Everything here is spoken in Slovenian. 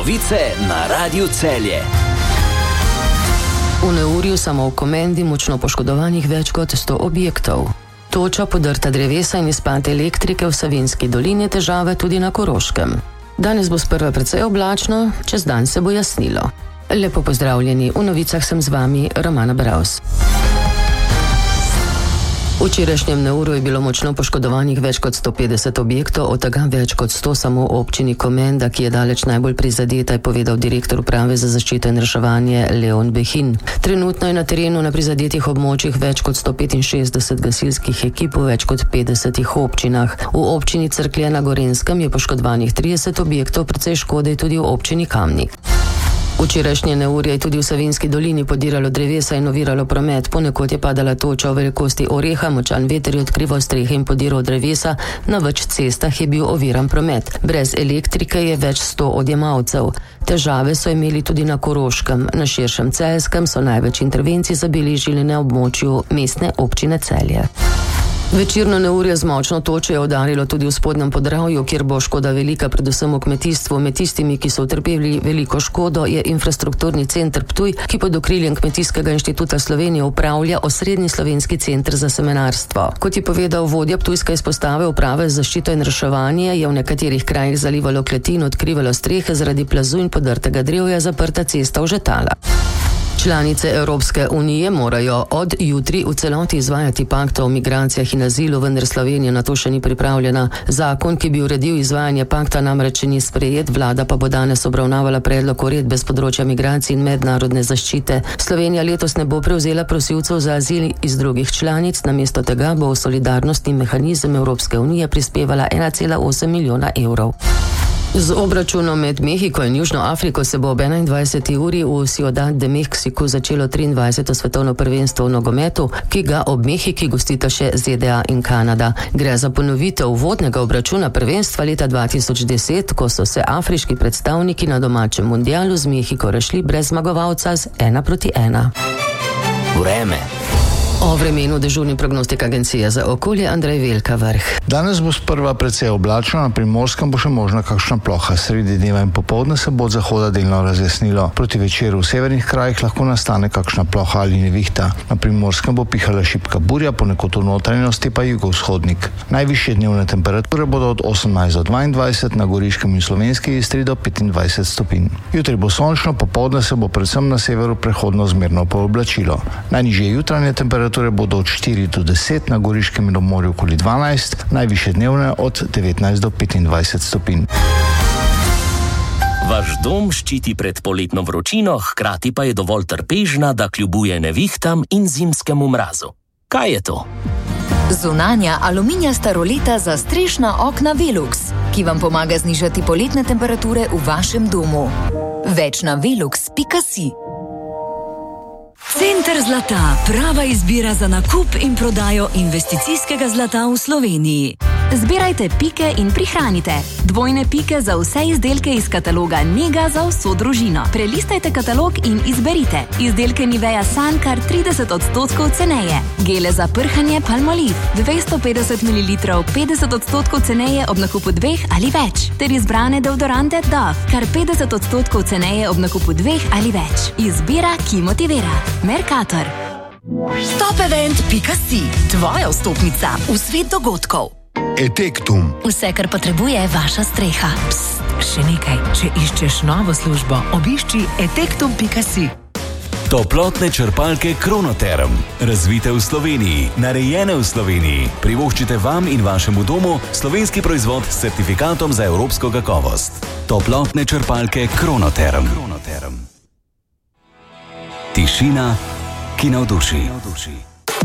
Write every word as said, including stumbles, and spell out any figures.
Novice na Radiu Celje. V neurju samo v Komendi močno poškodovanih več kot sto objektov. Toča, podrta drevesa in izpad elektrike v Savinjski dolini, težave tudi na Koroškem. Danes bo sprva precej oblačno, čez dan se bo jasnilo. Lepo pozdravljeni, v novicah sem z vami Romana Braus. V včerajšnjem neurju je bilo močno poškodovanih več kot sto petdeset objektov, od tega več kot sto samo v občini Komenda, ki je daleč najbolj prizadeta, je povedal direktor uprave za zaščito in reševanje Leon Behin. Trenutno je na terenu na prizadetih območjih več kot sto petinšestdeset gasilskih ekip v več kot petdesetih občinah. V občini Cerklje na Gorenjskem je poškodovanih trideset objektov, precej škode tudi v občini Kamnik. Včerajšnje neurje je tudi v Savinjski dolini podiralo drevesa in oviralo promet, ponekod je padala toča v velikosti oreha, močan veter je odkrival strehe in podiral drevesa, na več cestah je bil oviran promet. Brez elektrike je več sto odjemalcev. Težave so imeli tudi na Koroškem, na širšem Celjskem so največ intervencij zabeležili na območju mestne občine Celje. Večerno neurje z močno točo je udarilo tudi v Spodnjem Podravju, kjer bo škoda velika predvsem v kmetijstvu. Med tistimi, ki so utrpeli veliko škodo, je infrastrukturni center Ptuj, ki pod okriljem Kmetijskega inštituta Slovenije upravlja osrednji slovenski center za semenarstvo. Kot je povedal vodja ptujske izpostave uprave za zaščito in reševanje, je v nekaterih krajih zalivalo kleti in odkrivalo strehe zaradi plazu in podrtega drevja, zaprta cesta v Žetala. Članice Evropske unije morajo od jutri v celoti izvajati pakt o migracijah in azilu, vendar Slovenija na to še ni pripravljena. Zakon, ki bi uredil izvajanje pakta, namreč ni sprejet, vlada pa bo danes obravnavala predlog uredbe z področja migracij in mednarodne zaščite. Slovenija letos ne bo prevzela prosilcev za azil iz drugih članic, namesto tega bo v solidarnostni mehanizem Evropske unije prispevala ena cela osem milijona evrov. Z obračunom med Mehiko in Južno Afriko se bo ob enaindvajseti uri v Ciudad de México začelo triindvajseto svetovno prvenstvo v nogometu, ki ga ob Mehiki gostita še Z D A in Kanada. Gre za ponovitev uvodnega obračuna prvenstva leta dva tisoč deset, ko so se afriški predstavniki na domačem mundialu z Mehiko rešili brez zmagovalca z ena proti ena. Vreme. O vremenu dežurni prognostik agencije za okolje Andrej Velka Vrh. Danes bo sprva precej oblačno, na Primorskem bo še možna kakšna ploha. Sredi dneva in popoldne se bo od zahoda delno razjasnilo. Proti večeru v severnih krajih lahko nastane kakšna ploha ali nevihta. Na Primorskem bo pihala šibka burja, ponekod v notranjosti pa jugovzhodnik. Najvišje dnevne temperature bodo od osemnajst do dvaindvajset, na Goriškem in Slovenski Istri do petindvajset stopinj. Jutri bo sončno, popoldne se bo predvsem na severu prehodno zmerno pooblačilo. Najnižje jutranje temperature Temperature bodo od štiri do deset, na Goriškem in ob morju okoli dvanajst, najvišje dnevne od devetnajst do petindvajset stopinj. Vaš dom ščiti pred poletno vročino, hkrati pa je dovolj trpežna, da kljubuje nevihtam in zimskemu mrazu. Kaj je to? Zunanja aluminijasta roleta za strešna okna Velux, ki vam pomaga znižati poletne temperature v vašem domu. Več na velux pika si. Center zlata, prava izbira za nakup in prodajo investicijskega zlata v Sloveniji. Zbirajte pike in prihranite. Dvojne pike za vse izdelke iz kataloga Nega za vso družino. Prelistajte katalog in izberite. Izdelke Nivea Sun kar trideset odstotkov ceneje. Gele za prhanje Palmolive dvesto petdeset mililitrov petdeset odstotkov ceneje ob nakupu dveh ali več. Ter izbrane deodorante Dove kar petdeset odstotkov ceneje ob nakupu dveh ali več. Izbira, ki motivira. Mercator. Topevent pika si, tvoja vstopnica v svet dogodkov. Etektum. Vse, kar potrebuje vaša streha. Psst, še nekaj. Če iščeš novo službo, obišči etektum pika si. Toplotne črpalke Kronoterm. Razvite v Sloveniji, narejene v Sloveniji. Privoščite vam in vašemu domu slovenski proizvod s certifikatom za evropsko kakovost. Toplotne črpalke Kronoterm. Kronoterm. Tišina, ki navduši.